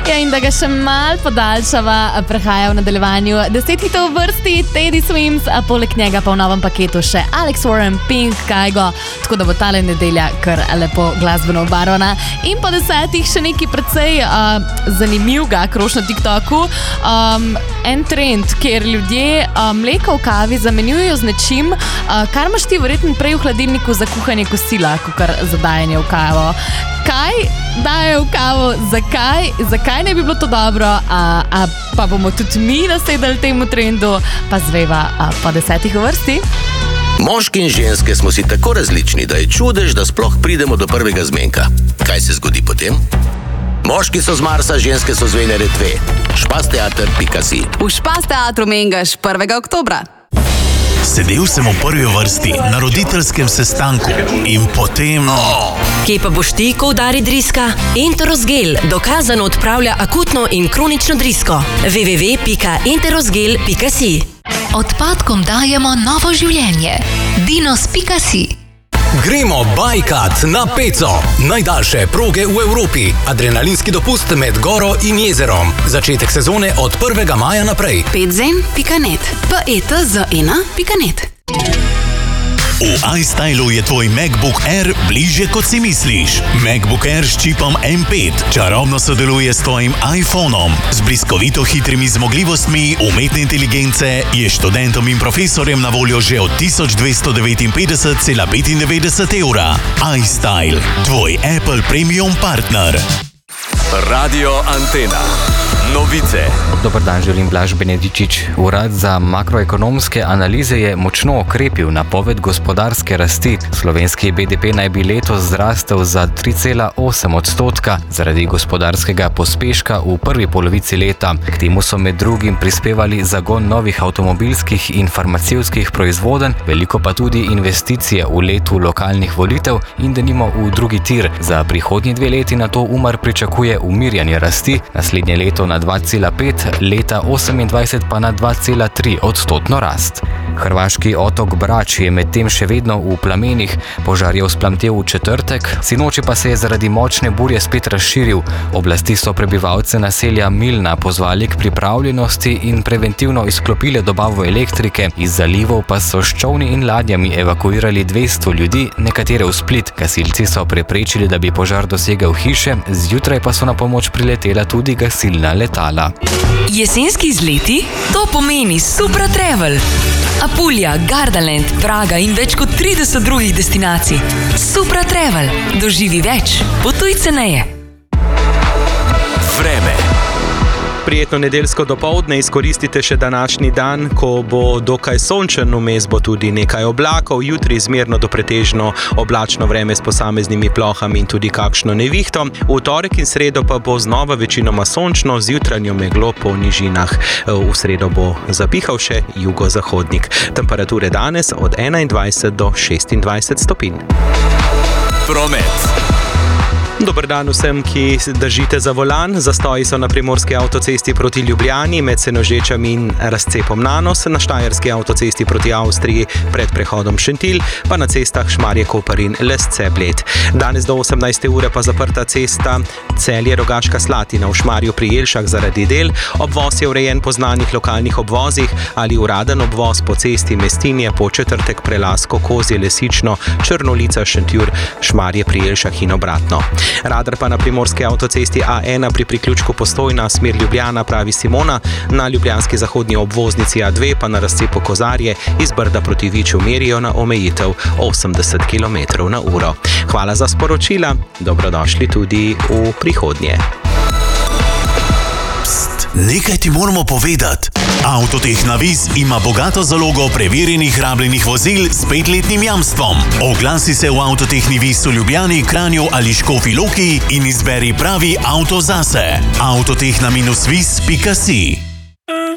Ja, in da ga še mal podaljšava, prehaja v nadaljevanju 10 hitov v vrsti Teddy Swims, a poleg njega pa v novem paketu še Alex Warren, Pink, Kygo, tako da bo tale nedelja kar lepo glasbeno obarvana. In po 10 še nekaj precej zanimivega krož na TikToku. En trend, kjer ljudje mleko v kavi zamenjujejo z nečim, kar imaš ti verjetno prej v hladilniku za kuhanje kosila, kakor za dajanje v kavo. Kaj dajo v kavo, zakaj ne bi bilo to dobro, pa bomo tudi mi nasedali temu trendu, pa zveva po 10 v vrsti. Moški in ženske smo si tako različni, da je čudež, da sploh pridemo do prvega zmenka. Kaj se zgodi potem? Moški so z Marsa, ženske so z Venere 2. Špasteater.si. V Špasteatru mengaš 1. oktobra. Sedel sem v prvi vrsti na roditeljskem sestanku in potem... Kje pa boš ti, ko udari driska? Enterosgel dokazano odpravlja akutno in kronično drisko. www.enterosgel.si. Odpadkom dajemo novo življenje. Dinos.si. Gremo bajkat na Peco. Najdaljše proge v Evropi. Adrenalinski dopust med goro in jezerom. Začetek sezone od 1. maja naprej. Petzen.net. petzn.net. V iStylu je tvoj MacBook Air bližje, kot si misliš. MacBook Air s čipom M5 čarobno sodeluje s tvojim iPhonom. Z bliskovito hitrimi zmogljivostmi umetne inteligence je študentom in profesorjem na voljo že od 1259,95 evra. iStyle, tvoj Apple Premium partner. Radio Antena. Novice. Dober dan, želim Blaž Benedičič. Urad za makroekonomske analize je močno okrepil napoved gospodarske rasti. Slovenski BDP naj bi letos zrastel za 3,8% zaradi gospodarskega pospeška v prvi polovici leta. K temu so med drugim prispevali zagon novih avtomobilskih in farmacevtskih proizvodenj, veliko pa tudi investicije v letu lokalnih volitev in denimo v drugi tir. Za prihodnji 2 leti na to Umar pričakuje umirjanje rasti, naslednje leto na 2,5, leta 28 pa na 2,3% rast. Hrvaški otok Brač je medtem še vedno v plamenih, požar je vzplamtel v četrtek, sinoči pa se je zaradi močne burje spet razširil. Oblasti so prebivalce naselja Milna pozvali k pripravljenosti in preventivno izklopile dobavo elektrike, iz zalivov pa so s čolni in ladjami evakuirali 200 ljudi, nekatere v Split. Gasilci so preprečili, da bi požar dosegel hiše, zjutraj pa so na pomoč priletela tudi gasilna letala. Jesenski izleti? To pomeni Supra Travel. Apulja, Gardaland, Praga in več kot 30 drugih destinacij. Supra Travel. Doživi več. Potuj ceneje. Vreme. Prijetno nedeljsko dopoldne izkoristite še današnji dan, ko bo dokaj sončen, vmes bo tudi nekaj oblakov, jutri zmerno do pretežno oblačno vreme s posameznimi plohami in tudi kakšno nevihto. V torek in sredo pa bo znova večinoma sončno z jutranjo meglo po nižinah. V sredo bo zapihal še jugozahodnik. Temperature danes od 21 do 26 stopinj. Promet. Dober dan vsem, ki držite za volan. Zastoji so na primorski avtocesti proti Ljubljani med Senožečami in razcepom Nanos, na štajerski avtocesti proti Avstriji pred prehodom Šentilj, pa na cestah Šmarje-Koper in Lesce-Bled. Danes do 18. ure pa zaprta cesta Celje-Rogaška Slatina v Šmarju pri Jelšah zaradi del. Obvoz je urejen po znanih lokalnih obvozih ali uraden obvoz po cesti Mestinje, Podčetrtek, Prelasko, Kozje, Lesično, Črnolica, Šentjur, Šmarje pri Jelšah in obratno. Radar pa na primorski avtocesti A1 pri priključku Postojna, smer Ljubljana, pravi Simona, na ljubljanski zahodni obvoznici A2 pa na razcepu Kozarje iz Brda proti Viču merijo na omejitev 80 km/h. Hvala za sporočila, dobrodošli tudi v prihodnje. Nekaj ti moramo povedati. Avtotehna Vis ima bogato zalogo preverjenih rabljenih vozil s 5-letnim jamstvom. Oglasi se v Avtotehni Vis v Ljubljani, Kranju ali Škofji Loki in izberi pravi avto zase. Avtotehna-vis.si